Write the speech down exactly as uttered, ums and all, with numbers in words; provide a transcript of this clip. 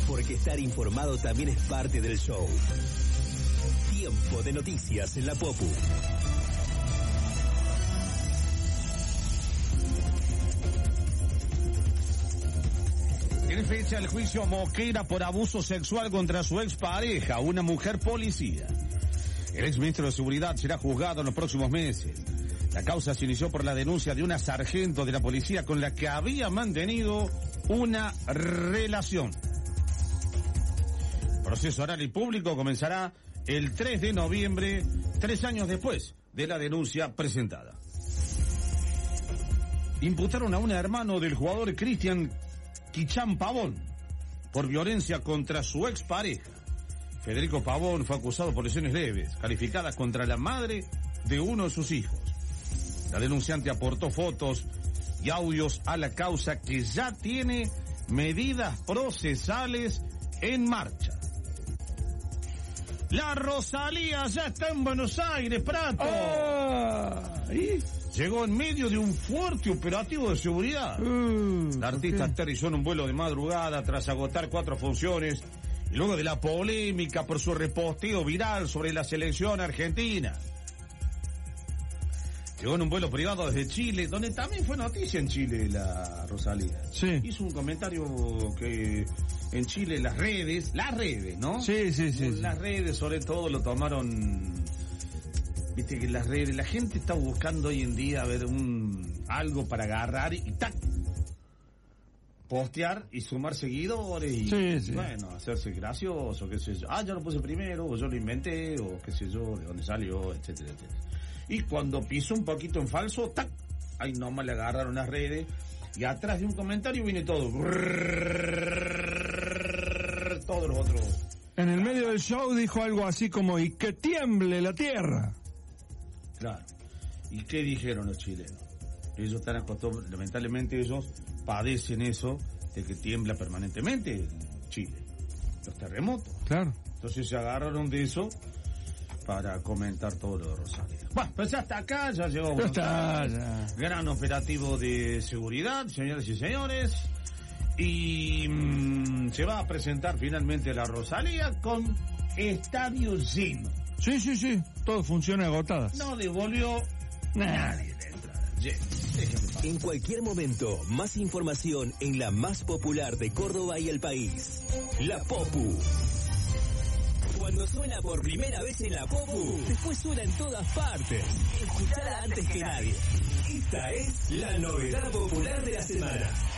porque estar informado también es parte del show. Tiempo de noticias en la Popu. Tiene fecha el juicio Mosquera por abuso sexual contra su expareja, una mujer policía. El exministro de Seguridad será juzgado en los próximos meses. La causa se inició por la denuncia de una sargento de la policía con la que había mantenido una relación. El proceso oral y público comenzará el tres de noviembre, tres años después de la denuncia presentada. Imputaron a un hermano del jugador Cristian Quichán Pavón por violencia contra su expareja. Federico Pavón fue acusado por lesiones leves, calificadas contra la madre de uno de sus hijos. La denunciante aportó fotos y audios a la causa que ya tiene medidas procesales en marcha. La Rosalía ya está en Buenos Aires, Prato. Ah, ¿y? Llegó en medio de un fuerte operativo de seguridad. Uh, La artista okay. aterrizó en un vuelo de madrugada tras agotar cuatro funciones y luego de la polémica por su reposteo viral sobre la selección argentina. Llegó en un vuelo privado desde Chile, donde también fue noticia en Chile la Rosalía. Sí. Hizo un comentario que en Chile las redes, las redes, ¿no? Sí, sí, sí. Las sí. redes sobre todo lo tomaron. Viste que las redes, la gente está buscando hoy en día a ver un algo para agarrar y, y tac, postear y sumar seguidores y, sí, sí. y bueno, hacerse gracioso, qué sé yo. Ah, yo lo puse primero, o yo lo inventé, o qué sé yo, de dónde salió, etcétera, etcétera. Y cuando pisó un poquito en falso, tac, ahí nomás le agarraron las redes y atrás de un comentario viene todo. Todos los otros. En el medio del show dijo algo así como, y que tiemble la tierra. Claro. ¿Y qué dijeron los chilenos? Ellos están acostumbrados, lamentablemente ellos padecen eso de que tiembla permanentemente en Chile. Los terremotos. Claro. Entonces se agarraron de eso para comentar todo lo de Rosario. Bueno, pues ya hasta acá, ya llegó. Ya está, ya. Gran operativo de seguridad, señores y señores. Y mmm, se va a presentar finalmente la Rosalía con estadio lleno. Sí, sí, sí. Todo funciona agotadas. No devolvió nadie de entrada. En cualquier momento, más información en la más popular de Córdoba y el país. La Popu. Cuando suena por primera vez en la Popu, después suena en todas partes. Escuchala antes que nadie. Esta es la novedad popular de la semana.